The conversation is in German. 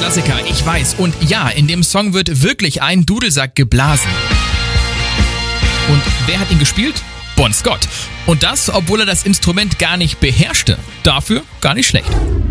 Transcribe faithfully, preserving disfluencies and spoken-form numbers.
Klassiker, ich weiß. Und ja, in dem Song wird wirklich ein Dudelsack geblasen. Und wer hat ihn gespielt? Bon Scott. Und das, obwohl er das Instrument gar nicht beherrschte. Dafür gar nicht schlecht.